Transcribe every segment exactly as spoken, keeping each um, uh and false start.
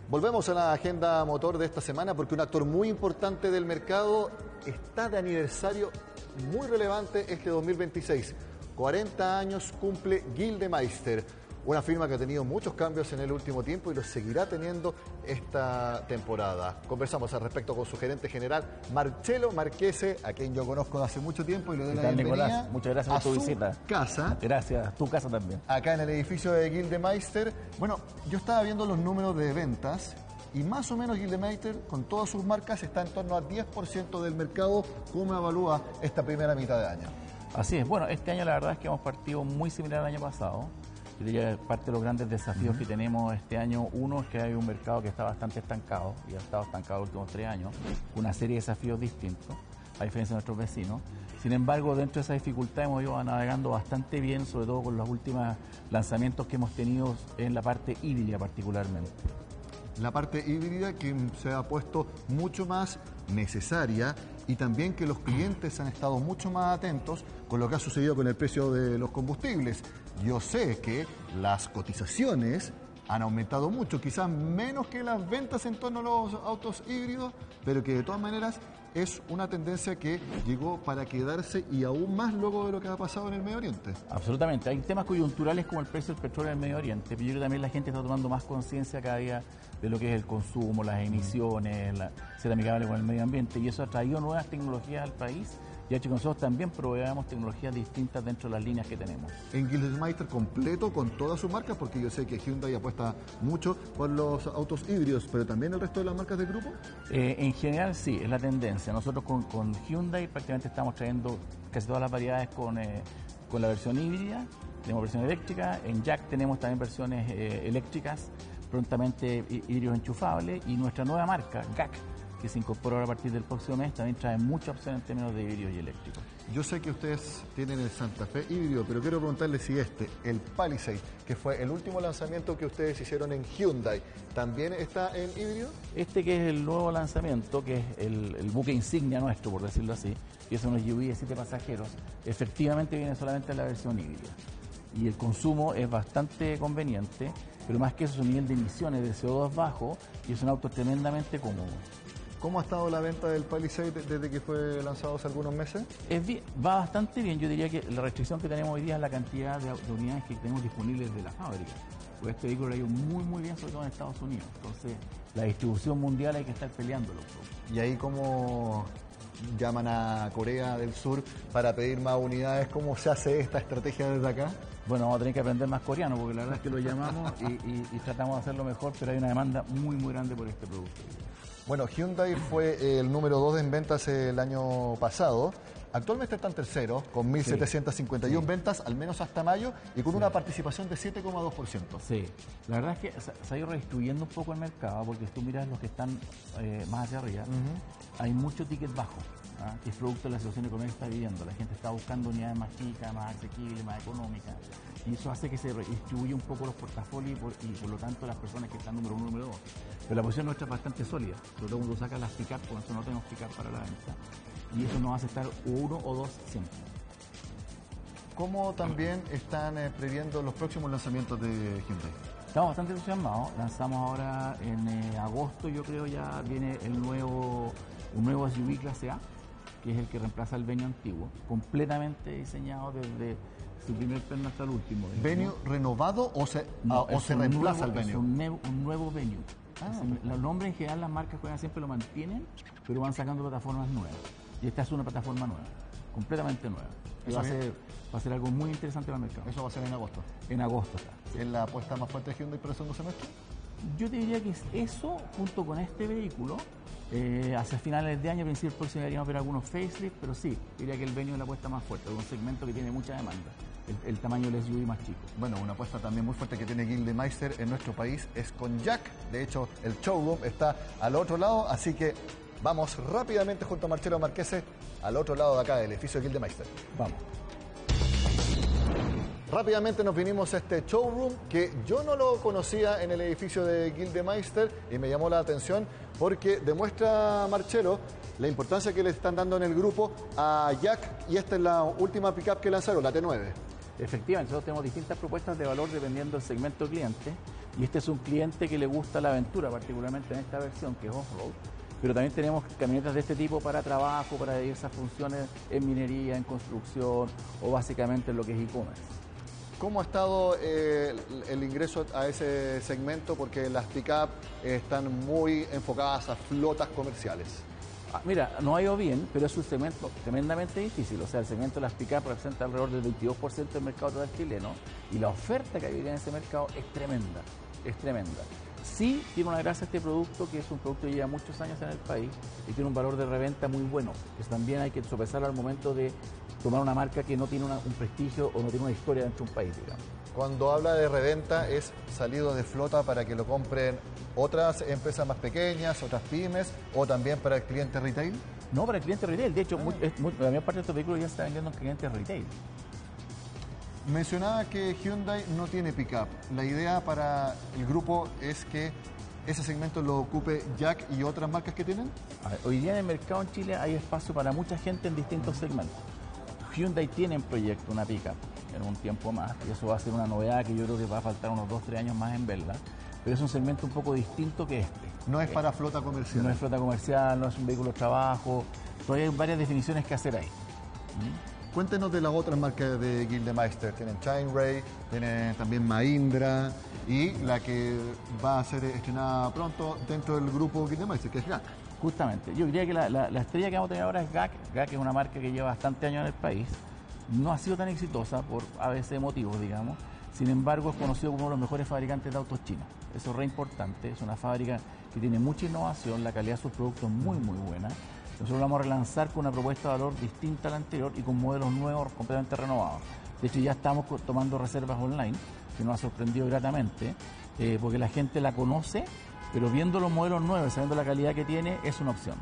Volvemos a la agenda motor de esta semana porque un actor muy importante del mercado está de aniversario muy relevante este dos mil veintiséis. cuarenta años cumple Gildemeister, una firma que ha tenido muchos cambios en el último tiempo y los seguirá teniendo esta temporada. Conversamos al respecto con su gerente general, Marcelo Marchese, a quien yo conozco hace mucho tiempo y le doy la bienvenida. Nicolás, muchas gracias por tu visita. Casa. Gracias, tu casa también. Acá en el edificio de Gildemeister. Bueno, yo estaba viendo los números de ventas y más o menos Gildemeister, con todas sus marcas, está en torno al diez por ciento del mercado. ¿Cómo evalúa esta primera mitad de año? Así es. Bueno, este año la verdad es que hemos partido muy similar al año pasado. Yo diría que parte de los grandes desafíos uh-huh. que tenemos este año, uno es que hay un mercado que está bastante estancado y ha estado estancado los últimos tres años, una serie de desafíos distintos, a diferencia de nuestros vecinos. Sin embargo, dentro de esa dificultad hemos ido navegando bastante bien, sobre todo con los últimos lanzamientos que hemos tenido en la parte híbrida particularmente. La parte híbrida que se ha puesto mucho más necesaria y también que los clientes han estado mucho más atentos con lo que ha sucedido con el precio de los combustibles. Yo sé que las cotizaciones han aumentado mucho, quizás menos que las ventas en torno a los autos híbridos, pero que de todas maneras es una tendencia que llegó para quedarse y aún más luego de lo que ha pasado en el Medio Oriente. Absolutamente. Hay temas coyunturales como el precio del petróleo en el Medio Oriente, pero yo creo que también la gente está tomando más conciencia cada día de lo que es el consumo, las emisiones, la, ser amigable con el medio ambiente, y eso ha traído nuevas tecnologías al país y ha hecho que nosotros también proveamos tecnologías distintas dentro de las líneas que tenemos. En Gildemeister completo con todas sus marcas, porque yo sé que Hyundai apuesta mucho por los autos híbridos, pero también el resto de las marcas del grupo. Eh, en general sí, es la tendencia. Nosotros con, con Hyundai prácticamente estamos trayendo casi todas las variedades con, eh, con la versión híbrida, tenemos versión eléctrica, en Jack tenemos también versiones eh, eléctricas, prontamente híbridos enchufables, y nuestra nueva marca, G A C, que se incorpora a partir del próximo mes, también trae muchas opciones en términos de híbridos y eléctricos. Yo sé que ustedes tienen el Santa Fe híbrido, pero quiero preguntarle si este, el Palisade, que fue el último lanzamiento que ustedes hicieron en Hyundai, ¿también está en híbrido? Este que es el nuevo lanzamiento, que es el, el buque insignia nuestro, por decirlo así, que son los S U V de siete pasajeros, efectivamente viene solamente en la versión híbrida. Y el consumo es bastante conveniente, pero más que eso, su nivel de emisiones de C O dos bajo y es un auto tremendamente cómodo. ¿Cómo ha estado la venta del Palisade desde que fue lanzado hace algunos meses? Es bien, va bastante bien. Yo diría que la restricción que tenemos hoy día es la cantidad de, de unidades que tenemos disponibles de la fábrica. Porque este vehículo ha ido muy muy bien, sobre todo en Estados Unidos. Entonces, la distribución mundial hay que estar peleándolo. ¿Y ahí cómo llaman a Corea del Sur para pedir más unidades? ¿Cómo se hace esta estrategia desde acá? Bueno, vamos a tener que aprender más coreano, porque la verdad es que lo llamamos y, y, y tratamos de hacerlo mejor, pero hay una demanda muy muy grande por este producto. Bueno, Hyundai fue el número dos en ventas el año pasado. Actualmente está en tercero, con mil setecientas cincuenta y uno sí. ventas, al menos hasta mayo, y con sí. una participación de siete coma dos por ciento. Sí, la verdad es que se ha ido redistribuyendo un poco el mercado, porque si tú miras los que están eh, más hacia arriba, uh-huh. hay mucho ticket bajo, ¿ah? que es producto de la situación económica que está viviendo. La gente está buscando unidades más chicas, más asequibles, más económicas, y eso hace que se redistribuya un poco los portafolios y por, y por lo tanto las personas que están número uno, número dos. Pero la posición nuestra es bastante sólida, sobre todo cuando saca las pick-up, porque nosotros no tenemos pick-up para la venta, y eso nos hace estar uno o dos siempre. ¿Cómo también están eh, previendo los próximos lanzamientos de Hyundai? Estamos bastante entusiasmados. Lanzamos ahora en eh, agosto, yo creo, ya viene el nuevo, un nuevo S U V clase A, que es el que reemplaza el Venue antiguo, completamente diseñado desde su primer perno hasta el último. ¿Venue renovado o se, no, o se reemplaza nuevo, el Venue? Es un, nuevo, un nuevo Venue. Ah, es, los nombres en general las marcas siempre lo mantienen, pero van sacando plataformas nuevas. Y esta es una plataforma nueva, completamente nueva. Va a, ser, va a ser algo muy interesante para el mercado. ¿Eso va a ser en agosto? En agosto está. ¿Es la apuesta más fuerte de Hyundai para el segundo semestre? Yo te diría que es eso, junto con este vehículo. Eh, hacia finales de año, principio del próximo, deberíamos ver algunos facelift, pero sí, diría que el Venue es la apuesta más fuerte, es un segmento que tiene mucha demanda, el, el tamaño del S U V más chico. Bueno, una apuesta también muy fuerte que tiene Gildemeister en nuestro país es con Jack. De hecho, el showroom está al otro lado, así que vamos rápidamente junto a Marcelo Marchese al otro lado de acá del edificio de Gildemeister. Vamos. Rápidamente nos vinimos a este showroom que yo no lo conocía en el edificio de Gildemeister y me llamó la atención porque demuestra, Marcelo, la importancia que le están dando en el grupo a Jack, y esta es la última pickup que lanzaron, la T nueve. Efectivamente, nosotros tenemos distintas propuestas de valor dependiendo del segmento de cliente. Y este es un cliente que le gusta la aventura, particularmente en esta versión que es off-road. Pero también tenemos camionetas de este tipo para trabajo, para diversas funciones en minería, en construcción o básicamente en lo que es e-commerce. ¿Cómo ha estado eh, el ingreso a ese segmento? Porque las pick-up están muy enfocadas a flotas comerciales. Ah, mira, no ha ido bien, pero es un segmento tremendamente difícil. O sea, el segmento de las pick-up representa alrededor del veintidós por ciento del mercado total chileno y la oferta que hay en ese mercado es tremenda, es tremenda. Sí tiene una gracia este producto, que es un producto que lleva muchos años en el país y tiene un valor de reventa muy bueno. Eso también hay que sopesarlo al momento de tomar una marca que no tiene una, un prestigio o no tiene una historia dentro de un país, digamos. Cuando habla de reventa, ¿es salido de flota para que lo compren otras empresas más pequeñas, otras pymes, o también para el cliente retail? No, para el cliente retail. De hecho, ah. muy, es, muy, la mayor parte de estos vehículos ya se están vendiendo en clientes retail. Mencionaba que Hyundai no tiene pick-up. La idea para el grupo es que ese segmento lo ocupe Jack y otras marcas que tienen. Ver, hoy día en el mercado en Chile hay espacio para mucha gente en distintos segmentos. Hyundai tiene en proyecto una pick-up en un tiempo más, y eso va a ser una novedad que yo creo que va a faltar unos dos, tres años más en verla, pero es un segmento un poco distinto que este. No es para flota comercial. No es flota comercial, no es un vehículo de trabajo, todavía hay varias definiciones que hacer ahí. ¿Mm? Cuéntenos de las otras marcas de Gildemeister. Tienen Chainray, tienen también Mahindra y la que va a ser estrenada pronto dentro del grupo Gildemeister, que es G A C. Justamente, yo diría que la, la, la estrella que vamos a tener ahora es G A C. G A C es una marca que lleva bastante años en el país, no ha sido tan exitosa por a veces motivos, digamos. Sin embargo, es conocido como uno de los mejores fabricantes de autos chinos. Eso es re importante, es una fábrica que tiene mucha innovación, la calidad de sus productos es muy muy buena. Nosotros lo vamos a relanzar con una propuesta de valor distinta a la anterior y con modelos nuevos completamente renovados. De hecho, ya estamos tomando reservas online, que nos ha sorprendido gratamente, eh, porque la gente la conoce, pero viendo los modelos nuevos, sabiendo la calidad que tiene, es una opción.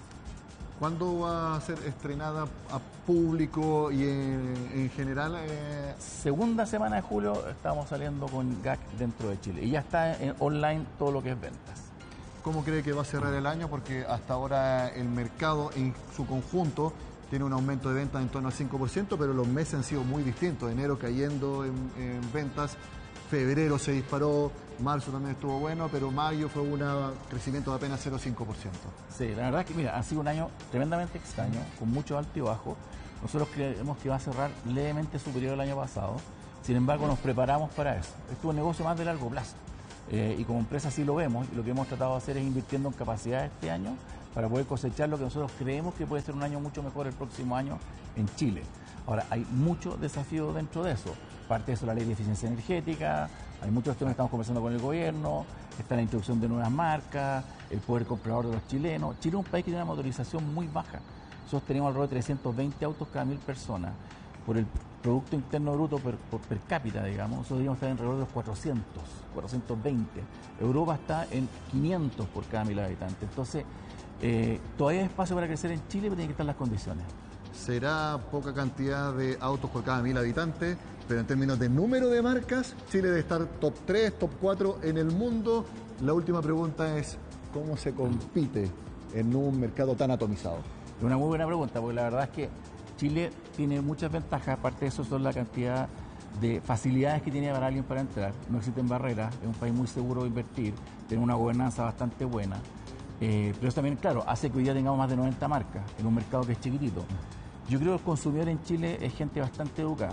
¿Cuándo va a ser estrenada a público y en, en general? Eh... Segunda semana de julio estamos saliendo con G A C dentro de Chile y ya está en online todo lo que es ventas. ¿Cómo cree que va a cerrar el año? Porque hasta ahora el mercado en su conjunto tiene un aumento de ventas en torno al cinco por ciento, pero los meses han sido muy distintos. Enero cayendo en, en ventas, febrero se disparó, marzo también estuvo bueno, pero mayo fue un crecimiento de apenas cero coma cinco por ciento. Sí, la verdad es que mira, ha sido un año tremendamente extraño, con mucho alto y bajo. Nosotros creemos que va a cerrar levemente superior al año pasado, sin embargo nos preparamos para eso. Esto es un negocio más de largo plazo. Eh, y como empresa sí lo vemos, y lo que hemos tratado de hacer es invirtiendo en capacidad este año para poder cosechar lo que nosotros creemos que puede ser un año mucho mejor el próximo año en Chile. Ahora, hay muchos desafíos dentro de eso. Parte de eso la ley de eficiencia energética, hay muchos temas que estamos conversando con el gobierno, está la introducción de nuevas marcas, el poder comprador de los chilenos. Chile es un país que tiene una motorización muy baja. Nosotros tenemos alrededor de trescientos veinte autos cada mil personas. Por el Producto Interno Bruto per, por, per cápita, digamos, nosotros deberíamos estar alrededor de los cuatrocientos, cuatrocientos veinte. Europa está en quinientos por cada mil habitantes. Entonces, eh, todavía hay espacio para crecer en Chile, pero tienen que estar las condiciones. Será poca cantidad de autos por cada mil habitantes, pero en términos de número de marcas, Chile debe estar top tres, top cuatro en el mundo. La última pregunta es, ¿cómo se compite en un mercado tan atomizado? Es una muy buena pregunta, porque la verdad es que Chile tiene muchas ventajas, aparte de eso son la cantidad de facilidades que tiene para alguien para entrar. No existen barreras, es un país muy seguro de invertir, tiene una gobernanza bastante buena. Eh, pero eso también, claro, hace que hoy día tengamos más de noventa marcas en un mercado que es chiquitito. Yo creo que el consumidor en Chile es gente bastante educada.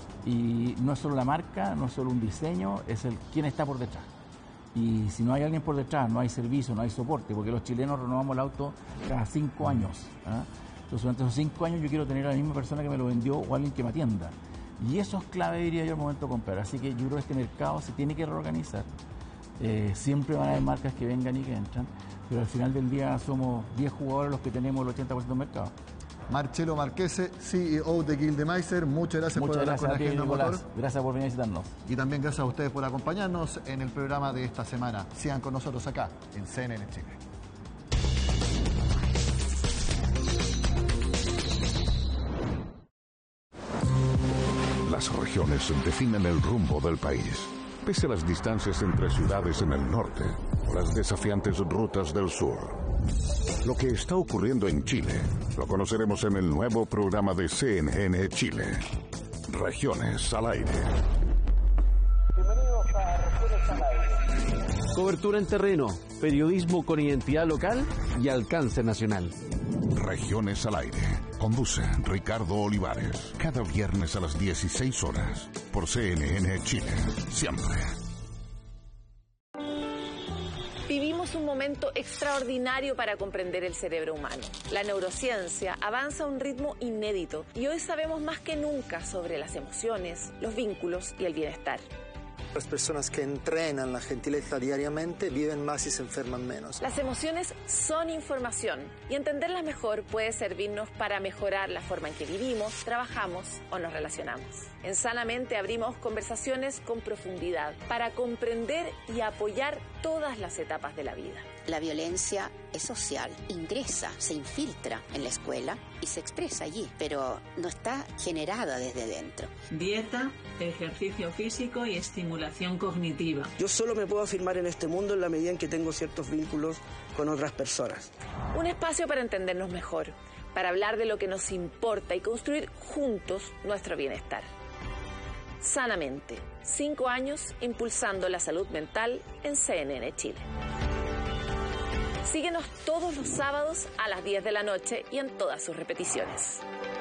Y no es solo la marca, no es solo un diseño, es el quién está por detrás. Y si no hay alguien por detrás, no hay servicio, no hay soporte, porque los chilenos renovamos el auto cada cinco años. ¿eh? Entonces, durante esos cinco años yo quiero tener a la misma persona que me lo vendió o alguien que me atienda. Y eso es clave, diría yo, al momento de comprar. Así que yo creo que este mercado se tiene que reorganizar. Eh, siempre van a haber marcas que vengan y que entran, pero al final del día somos diez jugadores los que tenemos el ochenta por ciento del mercado. Marcelo Marchese, C E O de Gildemeister, muchas gracias muchas por gracias hablar con Agenda Motor. Gracias por venir a visitarnos. Y también gracias a ustedes por acompañarnos en el programa de esta semana. Sigan con nosotros acá en C N N Chile. Las regiones definen el rumbo del país. Pese a las distancias entre ciudades en el norte o las desafiantes rutas del sur. Lo que está ocurriendo en Chile lo conoceremos en el nuevo programa de C N N Chile. Regiones al aire. Bienvenidos a Regiones al aire. Cobertura en terreno, periodismo con identidad local y alcance nacional. Regiones al aire. Conduce Ricardo Olivares. Cada viernes a las dieciséis horas. Por C N N Chile. Siempre. Vivimos un momento extraordinario para comprender el cerebro humano. La neurociencia avanza a un ritmo inédito y hoy sabemos más que nunca sobre las emociones, los vínculos y el bienestar. Las personas que entrenan la gentileza diariamente viven más y se enferman menos. Las emociones son información y entenderlas mejor puede servirnos para mejorar la forma en que vivimos, trabajamos o nos relacionamos. En Sanamente abrimos conversaciones con profundidad para comprender y apoyar todas las etapas de la vida. La violencia es social, ingresa, se infiltra en la escuela y se expresa allí, pero no está generada desde dentro. Dieta, ejercicio físico y estimulación cognitiva. Yo solo me puedo afirmar en este mundo en la medida en que tengo ciertos vínculos con otras personas. Un espacio para entendernos mejor, para hablar de lo que nos importa y construir juntos nuestro bienestar. Sanamente, cinco años impulsando la salud mental en C N N Chile. Síguenos todos los sábados a las diez de la noche y en todas sus repeticiones.